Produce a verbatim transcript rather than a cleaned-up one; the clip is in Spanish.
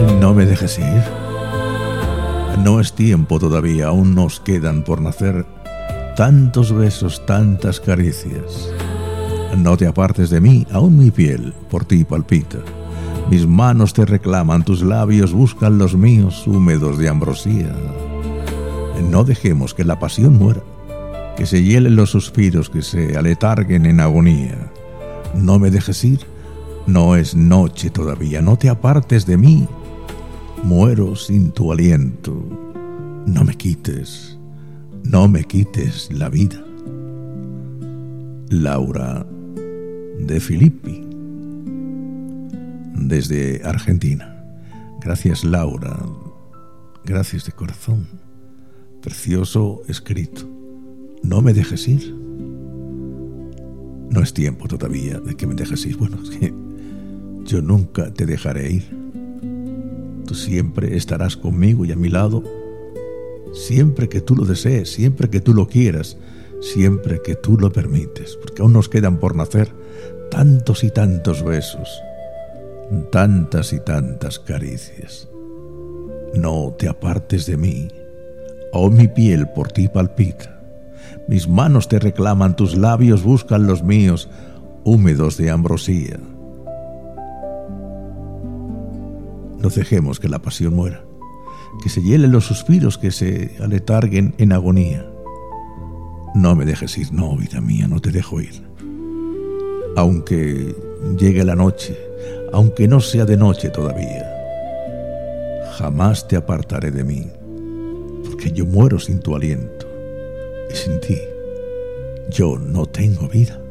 No me dejes ir. No es tiempo todavía, aún nos quedan por nacer tantos besos, tantas caricias. No te apartes de mí, aún mi piel por ti palpita. Mis manos te reclaman, tus labios buscan los míos húmedos de ambrosía. No dejemos que la pasión muera, que se hielen los suspiros, que se aletarguen en agonía. No me dejes ir, no es noche todavía, no te apartes de mí. Muero sin tu aliento, no me quites, no me quites la vida. Laura de Filippi, desde Argentina. Gracias, Laura, gracias de corazón. Precioso escrito. No me dejes ir. No es tiempo todavía de que me dejes ir. Bueno, es que yo nunca te dejaré ir. Tú siempre estarás conmigo y a mi lado, siempre que tú lo desees, siempre que tú lo quieras, siempre que tú lo permites, porque aún nos quedan por nacer tantos y tantos besos, tantas y tantas caricias. No te apartes de mí, aún mi piel por ti palpita. Mis manos te reclaman, tus labios buscan los míos, húmedos de ambrosía. No dejemos que la pasión muera, que se hielen los suspiros, que se aletarguen en agonía. No me dejes ir, no, vida mía, no te dejo ir. Aunque llegue la noche, aunque no sea de noche todavía, jamás te apartaré de mí, porque yo muero sin tu aliento y sin ti yo no tengo vida.